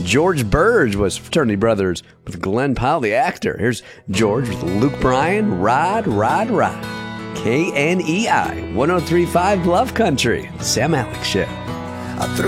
George Burge was fraternity brothers with Glenn Powell, the actor. Here's George with Luke Bryan, Ride, Ride, Ride. KNEI 103.5 Love Country, the Sam Alex Show. I threw